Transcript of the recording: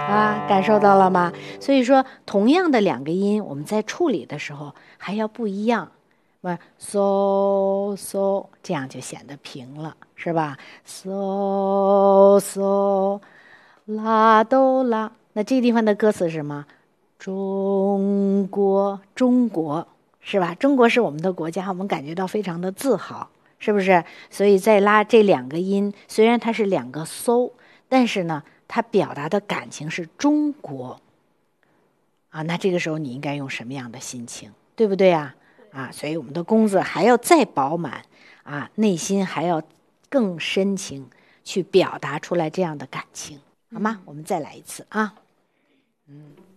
啊，感受到了吗？所以说，同样的两个音，我们在处理的时候还要不一样。so 这样就显得平了，是吧？so 拉哆拉，那这个地方的歌词是什么？中国，中国，是吧？中国是我们的国家，我们感觉到非常的自豪，是不是？所以在拉这两个音，虽然它是两个 so，但是呢，它表达的感情是中国啊。那这个时候你应该用什么样的心情，对不对啊？啊，所以我们的工字还要再饱满啊，内心还要更深情，去表达出来这样的感情，好吗？我们再来一次啊。